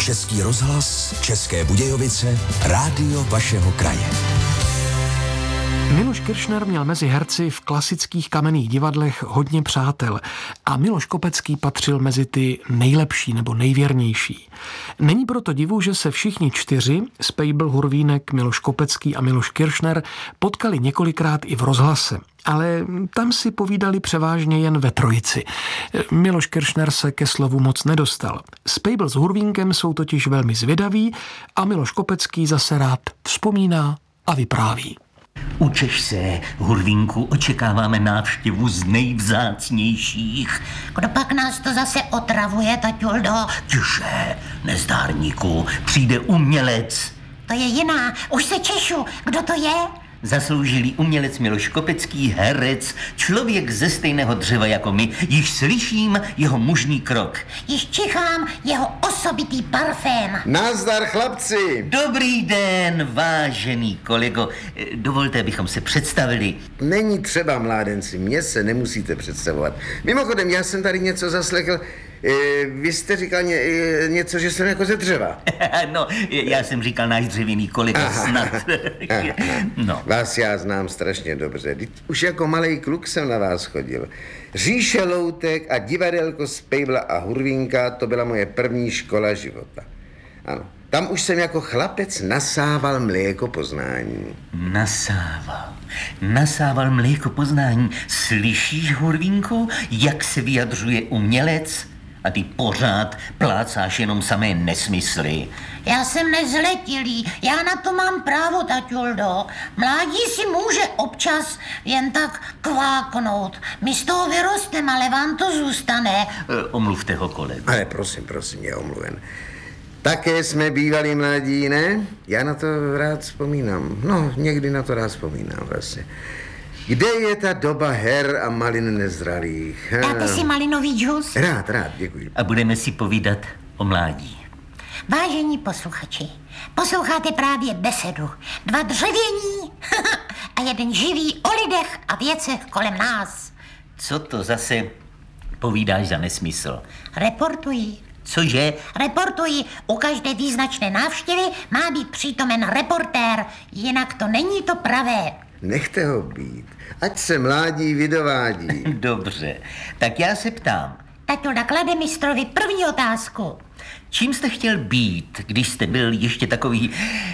Český rozhlas, České Budějovice, rádio vašeho kraje. Miloš Kiršner měl mezi herci v klasických kamenných divadlech hodně přátel a Miloš Kopecký patřil mezi ty nejlepší nebo nejvěrnější. Není proto divu, že se všichni čtyři, Spejbl, Hurvínek, Miloš Kopecký a Miloš Kiršner, potkali několikrát i v rozhlase. Ale tam si povídali převážně jen ve trojici. Miloš Kiršner se ke slovu moc nedostal. Spejbl s Hurvínkem jsou totiž velmi zvědaví a Miloš Kopecký zase rád vzpomíná a vypráví. Učeš se, Hurvínku, očekáváme návštěvu z nejvzácnějších. Kdo pak nás to zase otravuje, taťuldo? Tiše, nezdárníku, přijde umělec. To je jiná, už se češu. Kdo to je? Zasloužilý umělec Miloš Kopecký, herec, člověk ze stejného dřeva jako my, již slyším jeho mužný krok. Již čichám jeho osobitý parfém. Nazdar, chlapci! Dobrý den, vážený kolego. Dovolte, abychom se představili. Není třeba, mládenci, mě se nemusíte představovat. Mimochodem, já jsem tady něco zaslechl. Vy jste říkal něco, že jsem jako ze dřeva. No, já jsem říkal náš dřevěný kolega snad. No. Vás já znám strašně dobře. Už jako malej kluk jsem na vás chodil. Říše loutek a divadelko Spejbla a Hurvínka, to byla moje první škola života. Ano, tam už jsem jako chlapec nasával mléko poznání. Nasával mléko poznání. Slyšíš, Hurvínku, jak se vyjadřuje umělec? A ty pořád plácáš jenom samé nesmysly. Já jsem nezletilý, já na to mám právo, taťuldo. Mládí si může občas jen tak kváknout. My z toho vyrosteme, ale vám to zůstane. Omluvte ho, kolegu. Ale prosím, je omluven. Také jsme bývali mladí, ne? Já na to rád vzpomínám. No, někdy na to rád vzpomínám vlastně. Kde je ta doba her a malin nezralých? Dáte si malinový džus? Rád, děkuji. A budeme si povídat o mládí. Vážení posluchači, posloucháte právě besedu. 2 dřevění a jeden živý o lidech a věcech kolem nás. Co to zase povídáš za nesmysl? Reportuji. Cože? Reportuji. U každé význačné návštěvy má být přítomen reportér, jinak to není to pravé. Nechte ho být, ať se mládí vydovádí. Dobře, tak já se ptám. Taťulda klade mistrovi první otázku. Čím jste chtěl být, když jste byl ještě takový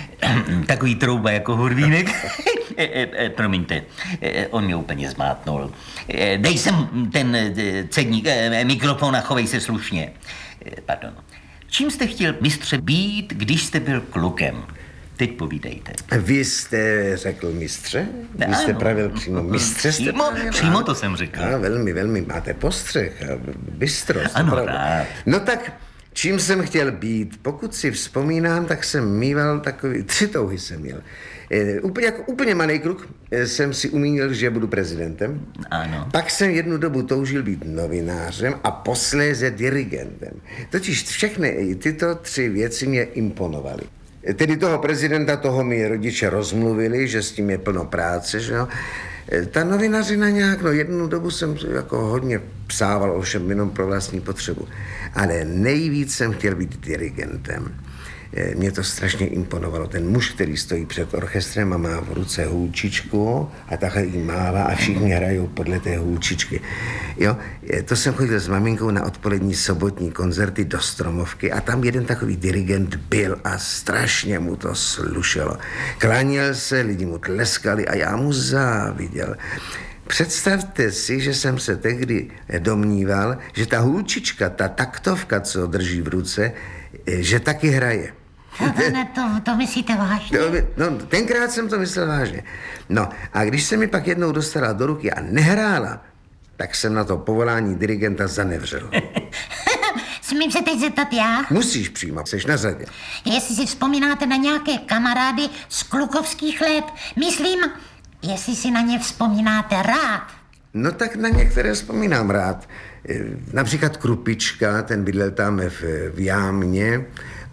trouba jako Hurvínek? Promiňte, on mě úplně zmátnul. Dej sem ten cedník, mikrofon a chovej se slušně. Pardon. Čím jste chtěl, mistře, být, když jste byl klukem? Teď povídejte. Vy jste řekl mistře? Vy jste pravil přímo mistře? Přímo to jsem řekl. Velmi máte postřeh a bystrost. Ano, rád. No tak, čím jsem chtěl být? Pokud si vzpomínám, tak jsem mýval takový, 3 touhy jsem měl. Úplně malý kluk jsem si umínil, že budu prezidentem. Ano. Pak jsem jednu dobu toužil být novinářem a posléze dirigentem. Totiž všechny tyto 3 věci mě imponovaly. Tedy toho prezidenta, toho mi rodiče rozmluvili, že s tím je plno práce, že jo. Ta novinařina nějak, jednu dobu jsem jako hodně psával, ovšem jenom pro vlastní potřebu. Ale nejvíc jsem chtěl být dirigentem. Mě to strašně imponovalo. Ten muž, který stojí před orchestrem a má v ruce hůlčičku a takhle jí mává a všichni hrajou podle té hůlčičky. Jo, to jsem chodil s maminkou na odpolední sobotní koncerty do Stromovky a tam jeden takový dirigent byl a strašně mu to slušelo. Kláněl se, lidi mu tleskali a já mu záviděl. Představte si, že jsem se tehdy domníval, že ta hůlčička, ta taktovka, co drží v ruce, že taky hraje. To myslíte vážně? Tenkrát jsem to myslel vážně. No a když se mi pak jednou dostala do ruky a nehrála, tak jsem na to povolání dirigenta zanevřel. Smím se teď zeptat já? Musíš přímo, seš na řadě. Jestli si vzpomínáte na nějaké kamarády z klukovských let, myslím, jestli si na ně vzpomínáte rád. No tak na některé vzpomínám rád. Například Krupička, ten bydlel tam v Jámě.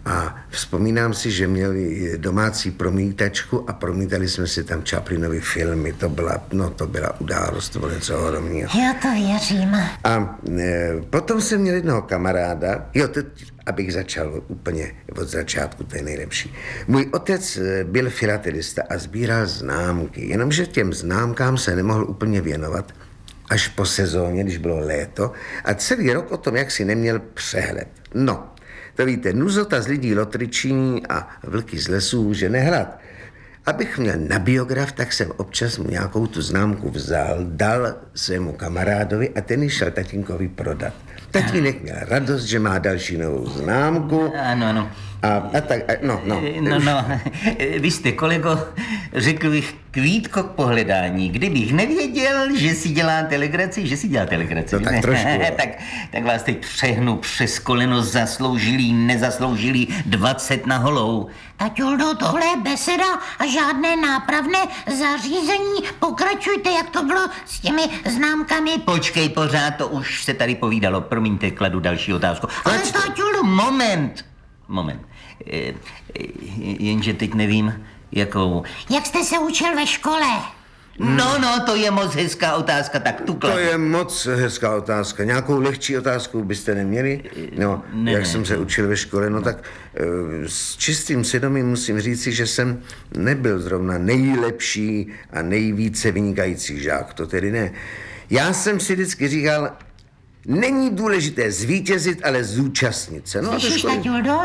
A vzpomínám si, že měli domácí promítačku a promítali jsme si tam Chaplinovy filmy. To byla událost, to bylo něco ohromného. Já to věřím. A potom jsem měl jednoho kamaráda, teď, abych začal úplně od začátku, to je nejlepší. Můj otec byl filatelista a sbíral známky, jenomže těm známkám se nemohl úplně věnovat až po sezóně, když bylo léto, a celý rok o tom, jak si neměl přehled. No, to víte, nuzota z lidí lotričí a vlky z lesů může nehrát. Abych měl na biograf, tak jsem občas mu nějakou tu známku vzal, dal svému kamarádovi a ten ji šel tatínkovi prodat. Tatínek měl radost, že má další novou známku. Ano. No. Vy jste, kolego, řekl bych kvítko k pohledání. Kdybych nevěděl, že si děláte legraci. No tak trošku. tak vás teď přehnu přes koleno zasloužilý, nezasloužilý 20 na holou. Taťuldo, tohle je beseda a žádné nápravné zařízení. Pokračujte, jak to bylo s těmi známkami. Počkej, pořád to už se tady povídalo. Promiňte, kladu další otázku. Ale taťuldo, moment. Jenže teď nevím, jakou. Jak jste se učil ve škole? No, to je moc hezká otázka, tak tu kladu. To je moc hezká otázka. Nějakou lehčí otázku byste neměli? No, jak jsem se učil ve škole, no tak s čistým svědomím musím říci, že jsem nebyl zrovna nejlepší a nejvíce vynikající žák, to tedy ne. Já jsem si vždycky říkal, není důležité zvítězit, ale zúčastnit se. No, slyšíš, taťuldo?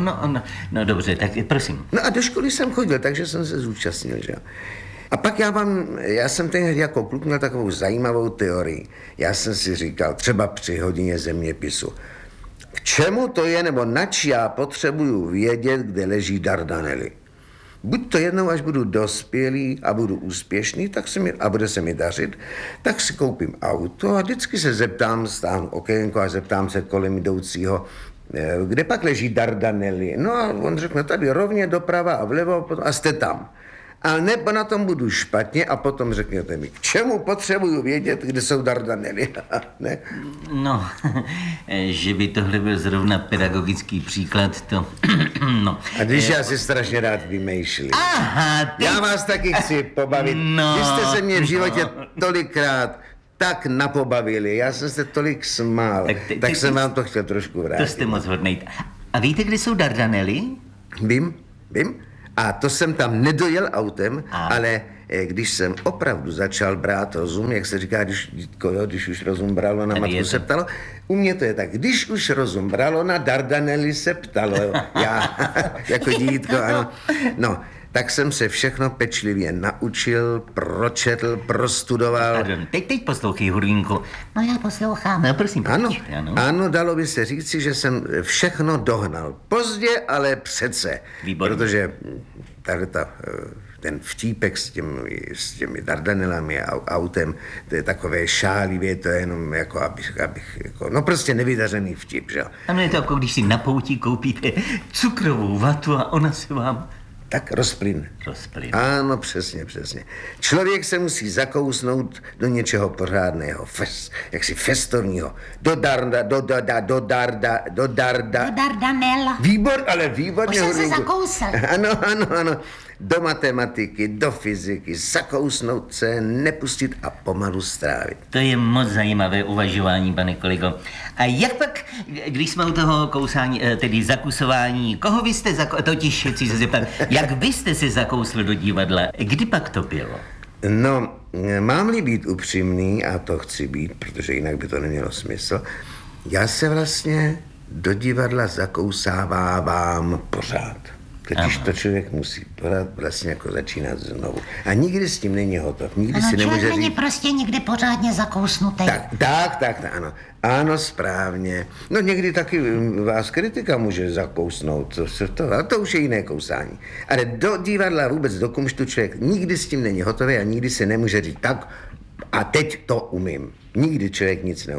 No dobře, tak prosím. No a do školy jsem chodil, takže jsem se zúčastnil, že jo. A pak já jsem tehdy jako kluk měl takovou zajímavou teorii. Já jsem si říkal, třeba při hodině zeměpisu, k čemu to je, nebo nač já potřebuju vědět, kde leží Dardanely. Buď to jednou, až budu dospělý a budu úspěšný, a bude se mi dařit, tak si koupím auto a vždycky se zeptám, stáhnu okénko a zeptám se kolem jdoucího, kde pak leží Dardanely. No a on řekne, tady rovně doprava a vlevo a jste tam. A nebo na tom budu špatně a potom řekněte mi, k čemu potřebuju vědět, kde jsou Dardanely, ne? No, že by tohle byl zrovna pedagogický příklad, to... no. A když já si strašně rád vymýšlím. Aha, Já vás taky chci pobavit. No. Vy jste se mě v životě tolikrát tak napobavili, já jsem se tolik smál, tak jsem vám to chtěl trošku vrátit. To jste moc hodnej. A víte, kde jsou Dardanely? Vím. A to jsem tam nedojel autem, ale když jsem opravdu začal brát rozum, jak se říká, když už rozum bralo, na matku se ptalo, u mě to je tak, když už rozum bralo, na Dardanely se ptalo, já jako dítko, ano. No, tak jsem se všechno pečlivě naučil, pročetl, prostudoval. Pardon, teď poslouchej, Hurvínku. No já poslouchám. No prosím, ano, dalo by se říci, že jsem všechno dohnal. Pozdě, ale přece. Výborně. Protože ten vtípek s těmi Dardanelami a autem, to je takové šálivě, to je jenom jako, abych no prostě nevydařený vtip, že jo. Ano, je to jako když si na pouti koupíte cukrovou vatu a ona se vám... Tak rozplyn. Ano, přesně. Člověk se musí zakousnout do něčeho pořádného, jaksi festovního. Do Dardanel. Výborně. Už jsem se zakousl. Ano. Do matematiky, do fyziky, zakousnout se, nepustit a pomalu strávit. To je moc zajímavé uvažování, pane kolego. A jak pak, když jsme u toho kousání, tedy zakusování, koho vy jste totiž chci se zeptat, jak vy jste se zakousl do divadla, kdy pak to bylo? No, mám-li být upřímný, a to chci být, protože jinak by to nemělo smysl, já se vlastně do divadla zakousávám pořád. Totiž to člověk musí pořád vlastně jako začínat znovu. A nikdy s tím není hotov. Nikdy si nemůže říct... není prostě nikdy pořádně zakousnutý. Tak, ano. Ano, správně. No někdy taky vás kritika může zakousnout. To už je jiné kousání. Ale do divadla, vůbec do kumštu člověk nikdy s tím není hotový a nikdy si nemůže říct tak a teď to umím. Nikdy člověk nic neumí.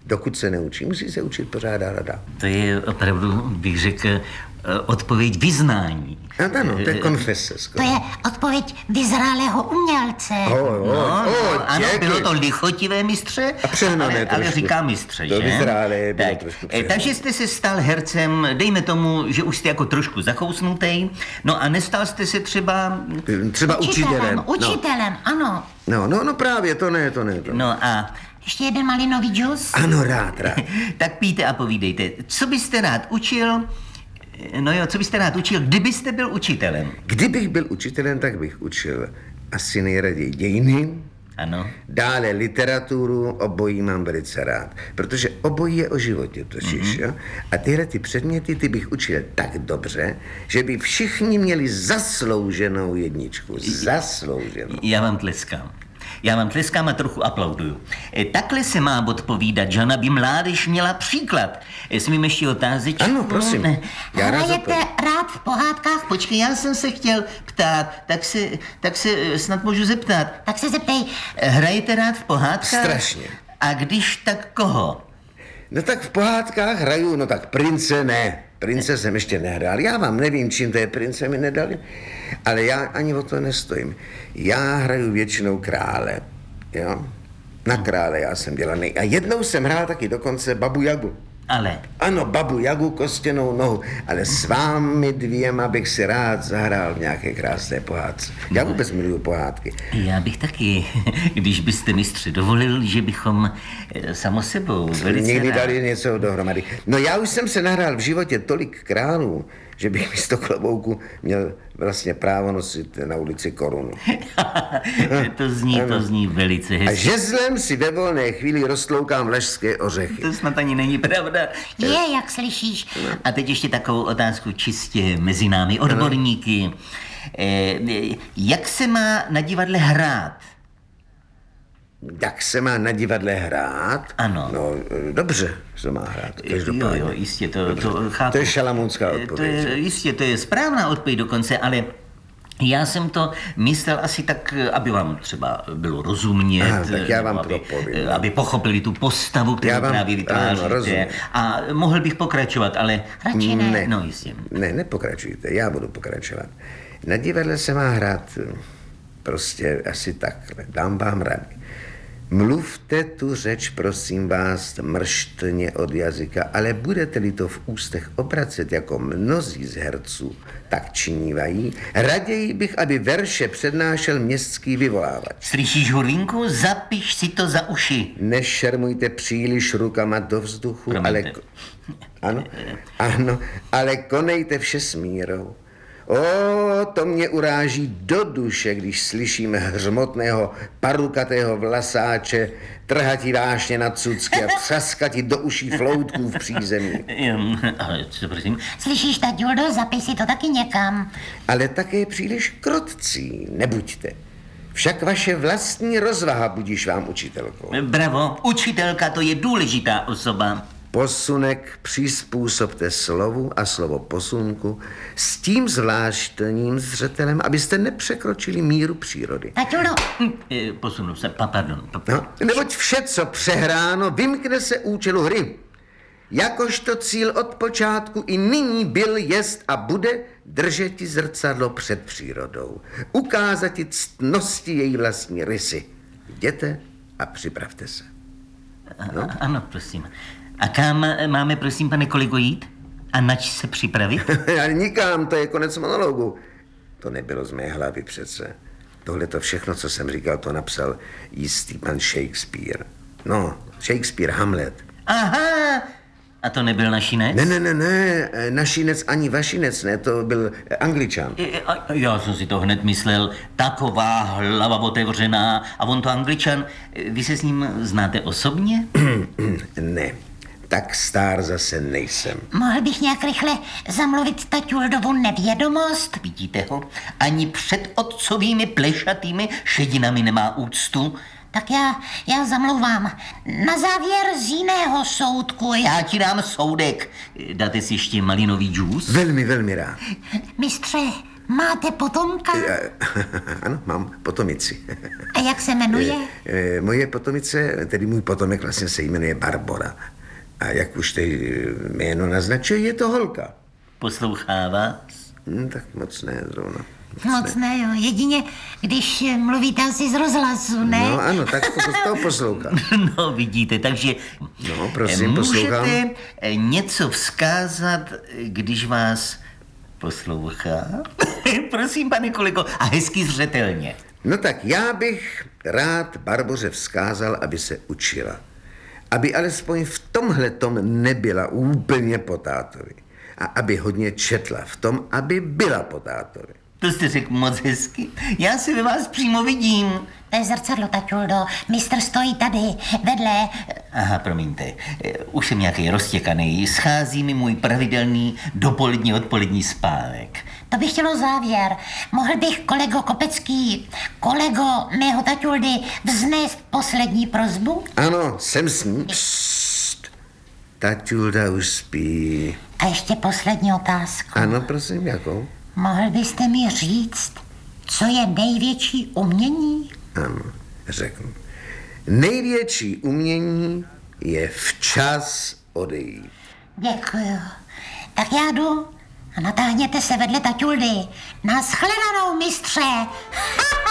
Dokud se neučí, musí se učit pořád dál a dál. To je opravdu, bych řekl, odpověď vyznání. Ano, to je konfese skoro. To je odpověď vyzrálého umělce. Ano, bylo to lichotivé, mistře, A přehnané ale trošku. říká mistře, To že? vyzrálé bylo trošku přehnané. Takže jste se stal hercem, dejme tomu, že už jste jako trošku zakousnutej, no a nestal jste se třeba... Třeba učitelem. Učitelem, ano. No, právě, to ne. No a... Ještě jeden malinový džus. Ano, rád. Tak pijte a povídejte, co byste rád učil, co byste rád učil, kdybyste byl učitelem? Kdybych byl učitelem, tak bych učil asi nejraději dějiny, Ano. dále literaturu, obojí mám velice rád, protože obojí je o životě totiž, jo? A tyhle ty předměty, ty bych učil tak dobře, že by všichni měli zaslouženou jedničku. Zaslouženou. Já vám tleskám a trochu aplauduju. Takhle se má odpovídat, že aby mládež měla příklad. Smím ještě otázečku? Ano, prosím. Já rád Hrajete rád v pohádkách? Počkej, já jsem se chtěl ptát, tak se snad můžu zeptat. Tak se zeptej. Hrajete rád v pohádkách? Strašně. A když tak koho? No tak v pohádkách hraju, no tak prince ne. Prince jsem ještě nehrál. Já vám nevím, čím to je prince mi nedali, ale já ani o to nestojím. Já hraju většinou krále, jo. Na krále já jsem dělaný. A jednou jsem hrál taky dokonce Babu Jagu. Ale... Ano, Babu Jagu, kostěnou nohu, ale s vámi dvěma bych si rád zahrál v nějaké krásné pohádce. Já vůbec miluju pohádky. Já bych taky, když byste mistře dovolil, že bychom samo sebou velice Někdy rád. dali něco dohromady. No já už jsem se nahrál v životě tolik králů, že bych místo klobouku měl vlastně právo nosit na ulici korunu. to zní velice A hezky. žezlem si ve volné chvíli roztloukám vlašské ořechy. To snad ani není pravda. Je, jak slyšíš. A teď ještě takovou otázku čistě mezi námi, odborníky. Jak se má na divadle hrát? Jak se má na divadle hrát? Ano. No, dobře se má hrát, každopádně. Jo, jistě, to chápu. To je šalamounská odpověď. Jistě, to je správná odpověď dokonce, ale já jsem to myslel asi tak, aby vám třeba bylo rozumět. Aha, tak já vám nebo propovím. aby pochopili tu postavu, Já kterou vám- právě ano, vytváříte. rozumím. A mohl bych pokračovat, ale... Radši ne. Ne. No jistě. Ne, nepokračujte, já budu pokračovat. Na divadle se má hrát prostě asi takhle. Dám vám rady. Mluvte tu řeč, prosím vás, mrštně od jazyka, ale budete-li to v ústech obracet jako mnozí z herců, tak činívají, raději bych, aby verše přednášel městský vyvolávač. Slyšíš, Hurvínku? Zapiš si to za uši. Nešermujte příliš rukama do vzduchu, Promiňte. Ano, ale konejte vše s mírou. To mě uráží do duše, když slyším hřmotného parukatého vlasáče trhatí vášně na cucky a třaskati do uší floutků v přízemí. Ale co prosím? Slyšíš, Taťuldo, zapij si to taky někam. Ale také příliš krotcí nebuďte. Však vaše vlastní rozvaha budíš vám učitelkou. Bravo, učitelka, to je důležitá osoba. Posunek přizpůsobte slovu a slovo posunku s tím zvláštním zřetelem, abyste nepřekročili míru přírody. Taťuldo, Posunu se, pardon. No, neboť vše, co přehráno, vymkne se účelu hry. Jakožto cíl od počátku i nyní byl, jest a bude držet ti zrcadlo před přírodou. Ukázat ti ctnosti její vlastní rysy. Jděte a připravte se. No? Ano, prosím. A kam máme, prosím, pane kolego, jít? A nač se připravit? Ale nikam, to je konec monologu. To nebylo z mé hlavy přece. Tohle to všechno, co jsem říkal, to napsal jistý pan Shakespeare. No, Shakespeare, Hamlet. Aha! A to nebyl našinec? Ne, našinec ani vašinec, ne, to byl Angličan. Já jsem si to hned myslel, taková hlava otevřená. A on to Angličan, vy se s ním znáte osobně? Ne, tak star zase nejsem. mohl bych nějak rychle zamluvit Taťuldovu nevědomost? Vidíte ho? Ani před otcovými plešatými šedinami nemá úctu. Tak já zamlouvám. Na závěr z jiného soudku. Já ti dám soudek. Dáte si ještě malinový džus? Velmi, velmi rád. Mistře, Máte potomka? Ano, mám potomici. A jak se jmenuje? Moje potomice, tedy můj potomek vlastně se jmenuje Barbora. A jak už teď jméno naznačuje, je to holka. Poslouchá vás? Tak moc ne, zrovna. Moc ne, jo. Jedině, když mluvíte asi z rozhlasu, ne? No ano, tak to poslouchám. No, vidíte, takže No, prosím, poslouchám. můžete něco vzkázat, když vás poslouchá? Prosím, pane kolego, a hezky zřetelně. No tak já bych rád Barboře vzkázal, aby se učila. Aby alespoň v tomhletom nebyla úplně po tátovi. A aby hodně četla v tom, aby byla po tátovi. To jste řekl moc hezky. Já si ve vás přímo vidím. To je zrcadlo, taťuldo. Mistr stojí tady, vedle. Aha, promiňte. Už jsem nějaký roztěkaný. Schází mi můj pravidelný dopolední odpolední spánek. To bych chtělo závěr. Mohl bych, kolego Kopecký, kolego mého taťuldy, vznést poslední prosbu? Ano, jsem s ní. Psst. Taťulda už spí. A ještě poslední otázku. Ano, prosím, jakou? Mohl byste mi říct, co je největší umění? Ano, řeknu. Největší umění je včas odejít. Děkuju. Tak já jdu a natáhněte se vedle taťuldy. Naschledanou, mistře.